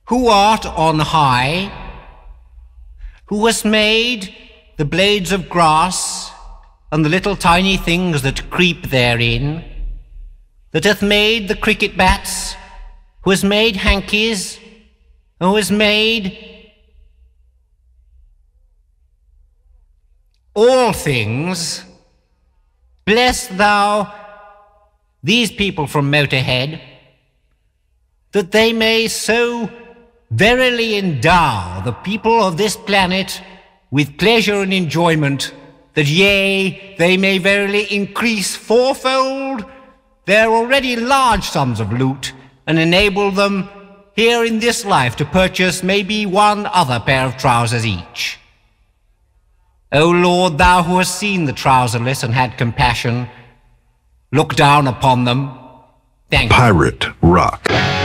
who art on high, who hast made the blades of grass and the little tiny things that creep therein, that hath made the cricket bats, who has made hankies, who has made all things, bless thou these people from Motorhead, that they may so verily endow the people of this planet with pleasure and enjoyment, that yea, they may verily increase fourfold their already large sums of loot, and enable them here in this life to purchase maybe one other pair of trousers each. O Lord, thou who hast seen the trouserless and had compassion, look down upon them. Thank you. Pirate Rock.